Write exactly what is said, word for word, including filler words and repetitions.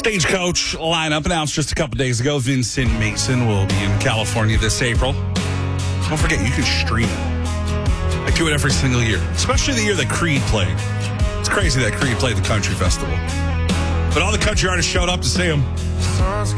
Stagecoach lineup announced just a couple days ago. Vincent Mason will be in California this April. Don't forget, you can stream it. I do it every single year, especially the year that Creed played. It's crazy that Creed played the country festival. But all the country artists showed up to see him.